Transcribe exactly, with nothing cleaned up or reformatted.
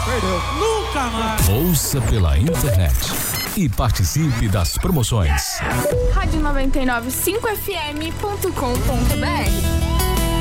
Perdeu. Nunca mais. Ouça pela internet e participe das promoções. rádio noventa e nove ponto cinco F M ponto com ponto B R